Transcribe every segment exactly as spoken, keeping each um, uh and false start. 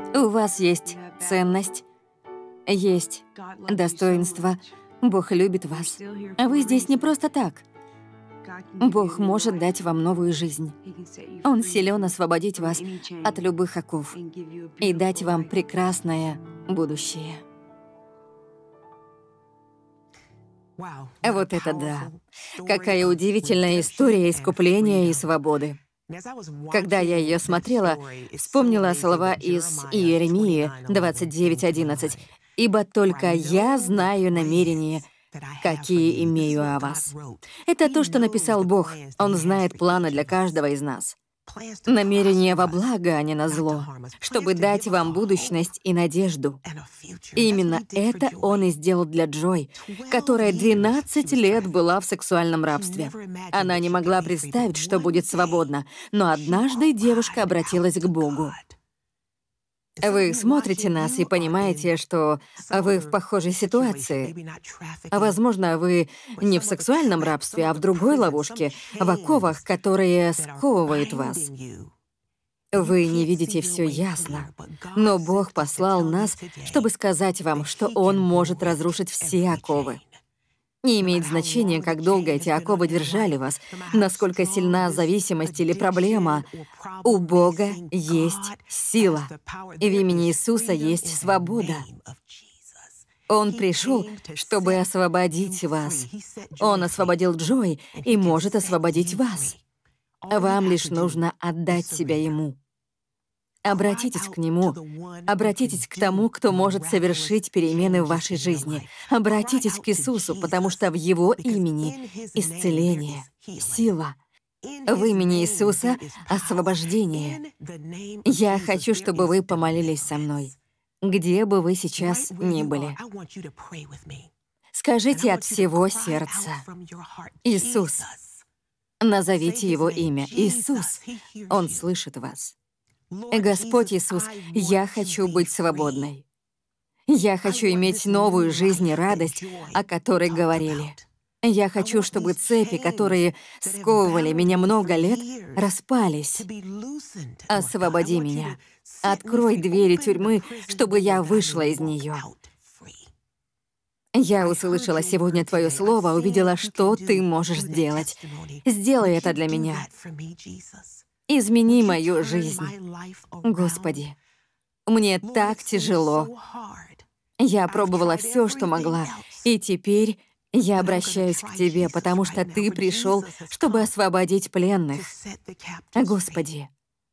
У вас есть ценность, есть достоинство. Бог любит вас. А вы здесь не просто так. Бог может дать вам новую жизнь. Он силен освободить вас от любых оков и дать вам прекрасное будущее. Вот это да! Какая удивительная история искупления и свободы. Когда я ее смотрела, вспомнила слова из Иеремии двадцать девять одиннадцать. «Ибо только я знаю намерения, какие имею о вас». Это то, что написал Бог. Он знает планы для каждого из нас. Намерения во благо, а не на зло, чтобы дать вам будущность и надежду. И именно это Он и сделал для Джой, которая двенадцать лет была в сексуальном рабстве. Она не могла представить, что будет свободна, но однажды девушка обратилась к Богу. Вы смотрите нас и понимаете, что вы в похожей ситуации. Возможно, вы не в сексуальном рабстве, а в другой ловушке, в оковах, которые сковывают вас. Вы не видите все ясно, но Бог послал нас, чтобы сказать вам, что Он может разрушить все оковы. Не имеет значения, как долго эти оковы держали вас, насколько сильна зависимость или проблема. У Бога есть сила, и в имени Иисуса есть свобода. Он пришел, чтобы освободить вас. Он освободил Джой и может освободить вас. Вам лишь нужно отдать себя Ему. Обратитесь к Нему. Обратитесь к тому, кто может совершить перемены в вашей жизни. Обратитесь к Иисусу, потому что в Его имени исцеление, сила. В имени Иисуса освобождение. Я хочу, чтобы вы помолились со мной, где бы вы сейчас ни были. Скажите от всего сердца: «Иисус». Назовите Его имя. Иисус. Он слышит вас. Господь Иисус, я хочу быть свободной. Я хочу иметь новую жизнь и радость, о которой говорили. Я хочу, чтобы цепи, которые сковывали меня много лет, распались. Освободи меня. Открой двери тюрьмы, чтобы я вышла из нее. Я услышала сегодня Твое слово, увидела, что Ты можешь сделать. Сделай это для меня. Измени мою жизнь. Господи, мне так тяжело. Я пробовала все, что могла, и теперь я обращаюсь к Тебе, потому что Ты пришел, чтобы освободить пленных. Господи,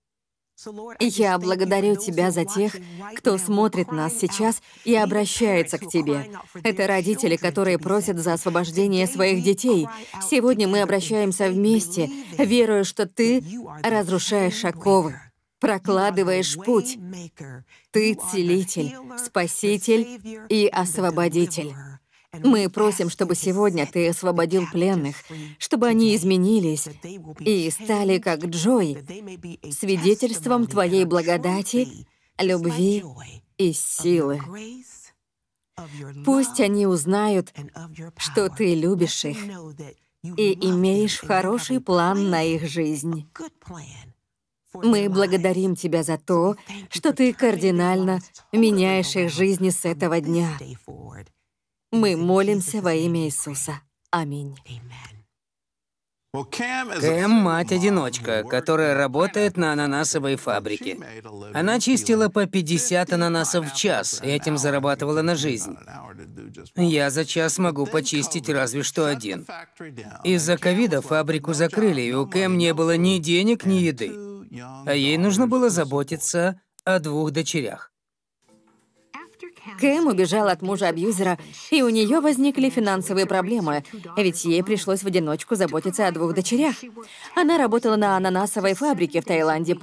я благодарю Тебя за тех, кто смотрит нас сейчас и обращается к Тебе. Это родители, которые просят за освобождение своих детей. Сегодня мы обращаемся вместе, веруя, что Ты разрушаешь оковы, прокладываешь путь. Ты целитель, спаситель и освободитель. Мы просим, чтобы сегодня Ты освободил пленных, чтобы они изменились и стали, как Джой, свидетельством Твоей благодати, любви и силы. Пусть они узнают, что Ты любишь их и имеешь хороший план на их жизнь. Мы благодарим Тебя за то, что Ты кардинально меняешь их жизни с этого дня. Мы молимся во имя Иисуса. Аминь. Кэм — мать-одиночка, которая работает на ананасовой фабрике. Она чистила по пятьдесят ананасов в час и этим зарабатывала на жизнь. Я за час могу почистить разве что один. Из-за ковида фабрику закрыли, и у Кэм не было ни денег, ни еды. А ей нужно было заботиться о двух дочерях. Кэм убежала от мужа-абьюзера, и у нее возникли финансовые проблемы, ведь ей пришлось в одиночку заботиться о двух дочерях. Она работала на ананасовой фабрике в Таиланде